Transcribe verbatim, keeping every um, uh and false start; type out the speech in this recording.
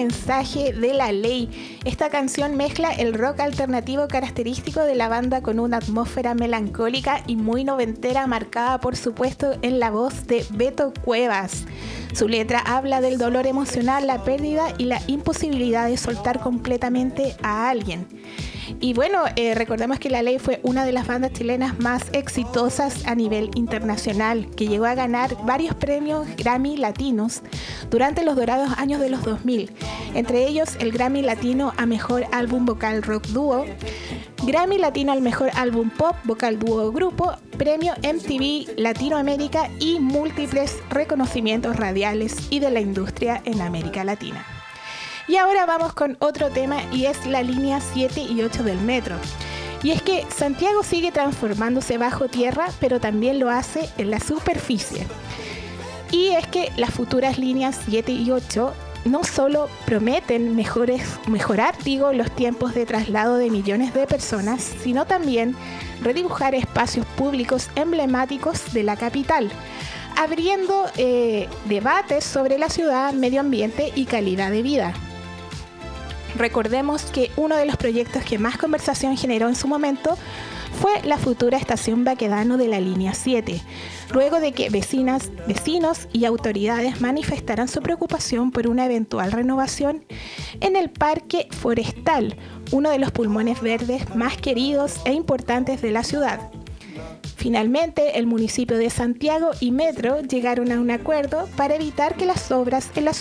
mensaje de la ley. Esta canción mezcla el rock alternativo característico de la banda con una atmósfera melancólica y muy noventera, marcada por supuesto en la voz de Beto Cuevas. Su letra habla del dolor emocional, la pérdida y la imposibilidad de soltar completamente a alguien. Y bueno, eh, recordemos que La Ley fue una de las bandas chilenas más exitosas a nivel internacional, que llegó a ganar varios premios Grammy latinos durante los dorados años de los dos mil, entre ellos el Grammy Latino a Mejor Álbum Vocal Rock Dúo, Grammy Latino al Mejor Álbum Pop Vocal Dúo Grupo, Premio M T V Latinoamérica y múltiples reconocimientos radiales y de la industria en América Latina. Y ahora vamos con otro tema, y es la línea siete y ocho del metro. Y es que Santiago sigue transformándose bajo tierra, pero también lo hace en la superficie. Y es que las futuras líneas siete y ocho no solo prometen mejores, mejorar digo, los tiempos de traslado de millones de personas, sino también redibujar espacios públicos emblemáticos de la capital, abriendo eh, debates sobre la ciudad, medio ambiente y calidad de vida. Recordemos que uno de los proyectos que más conversación generó en su momento fue la futura estación Baquedano de la línea siete, luego de que vecinas, vecinos y autoridades manifestaran su preocupación por una eventual renovación en el Parque Forestal, uno de los pulmones verdes más queridos e importantes de la ciudad. Finalmente, el municipio de Santiago y Metro llegaron a un acuerdo para evitar que las obras en la